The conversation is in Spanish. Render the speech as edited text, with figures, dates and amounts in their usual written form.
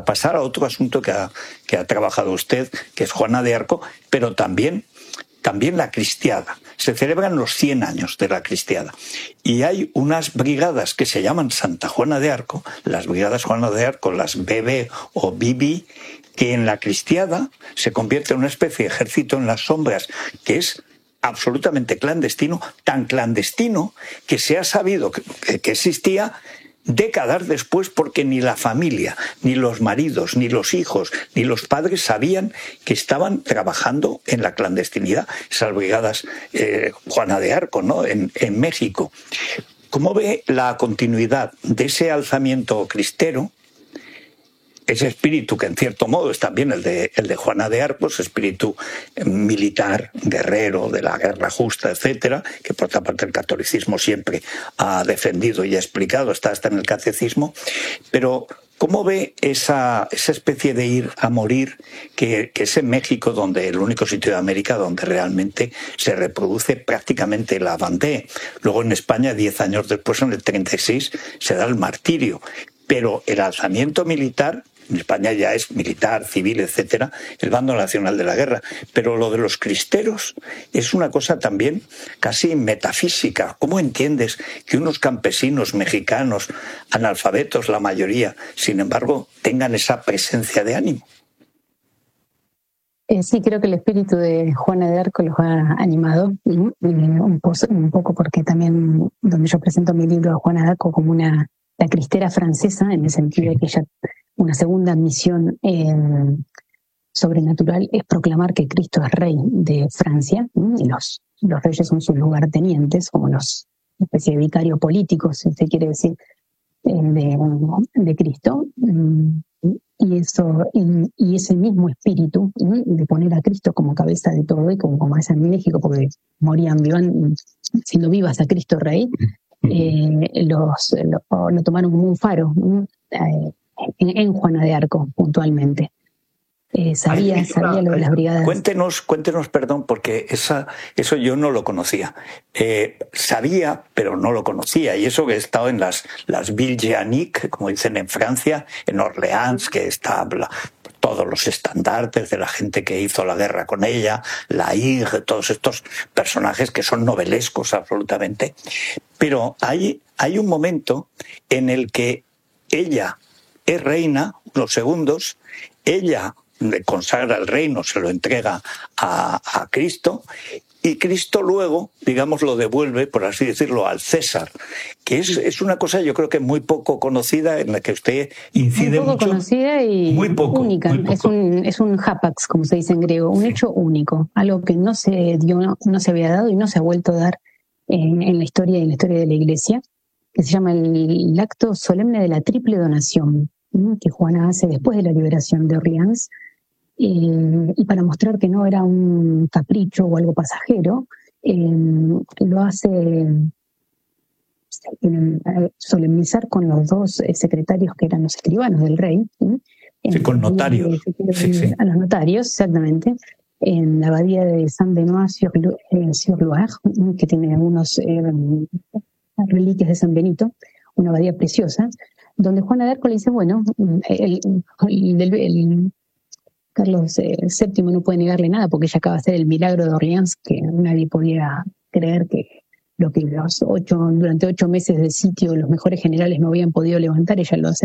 pasar a otro asunto que ha trabajado usted, que es Juana de Arco, pero también la Cristiada. Se celebran los 100 años de la Cristiada. Y hay unas brigadas que se llaman Santa Juana de Arco, las brigadas Juana de Arco, las BB o BB, que en la Cristiada se convierte en una especie de ejército en las sombras, que es absolutamente clandestino, tan clandestino que se ha sabido que existía décadas después, porque ni la familia, ni los maridos, ni los hijos, ni los padres sabían que estaban trabajando en la clandestinidad, esas brigadas Juana de Arco, ¿no? en México. ¿Cómo ve la continuidad de ese alzamiento cristero? Ese espíritu que en cierto modo es también el de Juana de Arco, ese espíritu militar, guerrero, de la guerra justa, etcétera, que por otra parte el catolicismo siempre ha defendido y ha explicado, está hasta en el catecismo. Pero ¿cómo ve esa especie de ir a morir que es en México, donde el único sitio de América donde realmente se reproduce prácticamente la Vendée? Luego en España, 10 años después, en el 36, se da el martirio. Pero el alzamiento militar, en España ya es militar, civil, etcétera, el bando nacional de la guerra. Pero lo de los cristeros es una cosa también casi metafísica. ¿Cómo entiendes que unos campesinos mexicanos, analfabetos la mayoría, sin embargo, tengan esa presencia de ánimo? Sí, creo que el espíritu de Juana de Arco los ha animado, un poco porque también donde yo presento mi libro a Juana de Arco como la cristera francesa, en el sentido de que ella, una segunda misión sobrenatural es proclamar que Cristo es rey de Francia, y los reyes son sus lugartenientes, como una especie de vicario político, si usted quiere decir, de Cristo. Y ese mismo espíritu de poner a Cristo como cabeza de todo, y como es en México, porque vivan siendo vivas a Cristo Rey, lo tomaron como un faro en Juana de Arco, puntualmente. Sabía lo de las brigadas. Cuéntenos, perdón, porque eso yo no lo conocía. Sabía, pero no lo conocía. Y eso que he estado en las Villes Jeanniques, como dicen en Francia, en Orleans, que está todos los estandartes de la gente que hizo la guerra con ella, la Hire, todos estos personajes que son novelescos absolutamente. Pero hay un momento en el que ella es reina, unos segundos, ella le consagra el reino, se lo entrega a Cristo, y Cristo luego, digamos, lo devuelve, por así decirlo, al César, que es una cosa yo creo que muy poco conocida, en la que usted incide mucho. Muy poco conocida y muy poco, única. Muy poco. Es un hapax, como se dice en griego, un hecho único, algo que no se dio, no se había dado y no se ha vuelto a dar en la historia de la Iglesia, que se llama el acto solemne de la triple donación, que Juana hace después de la liberación de Orleans. Y para mostrar que no era un capricho o algo pasajero, lo hace solemnizar con los dos secretarios que eran los escribanos del rey. Sí, con notarios. Sí. A los notarios, exactamente, en la abadía de Saint-Benoît-sur-Loire, que tiene algunos reliquias de San Benito, una abadía preciosa, donde Juana de Arco le dice, bueno, Carlos VII no puede negarle nada porque ella acaba de hacer el milagro de Orleans, que nadie podía creer que lo que durante 8 meses de sitio los mejores generales no habían podido levantar, ella lo hace